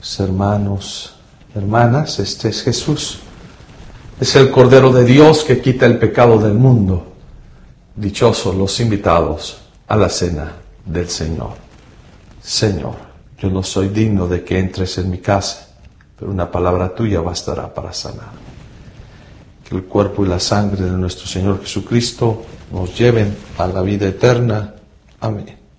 hermanos, hermanas, este es Jesús. Es el Cordero de Dios que quita el pecado del mundo. Dichosos los invitados a la cena del Señor. Señor, yo no soy digno de que entres en mi casa, pero una palabra tuya bastará para sanar. Que el cuerpo y la sangre de nuestro Señor Jesucristo nos lleven a la vida eterna. Amén.